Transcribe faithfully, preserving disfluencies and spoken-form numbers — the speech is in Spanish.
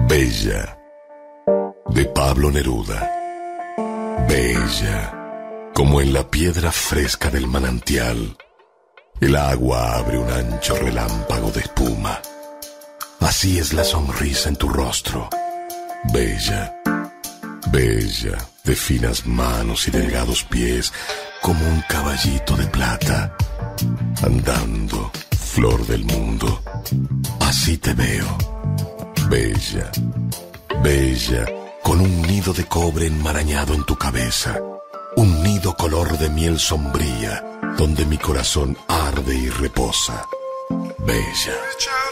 Bella, de Pablo Neruda. Bella, como en la piedra fresca del manantial, el agua abre un ancho relámpago de espuma. Así es la sonrisa en tu rostro. Bella, bella, de finas manos y delgados pies, como un caballito de plata, andando, flor del mundo. Así te veo. Bella, bella, con un nido de cobre enmarañado en tu cabeza, un nido color de miel sombría, donde mi corazón arde y reposa. Bella.